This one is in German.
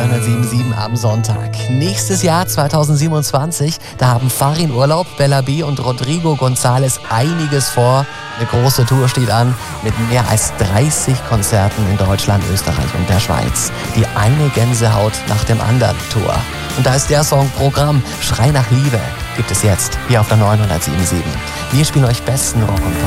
977 am Sonntag. Nächstes Jahr 2027, da haben Farin Urlaub, Bella B und Rodrigo González einiges vor. Eine große Tour steht an mit mehr als 30 Konzerten in Deutschland, Österreich und der Schweiz. Die eine Gänsehaut nach dem anderen Tour. Und da ist der Song Programm, Schrei nach Liebe, gibt es jetzt hier auf der 977. Wir spielen euch besten Rock und Pop.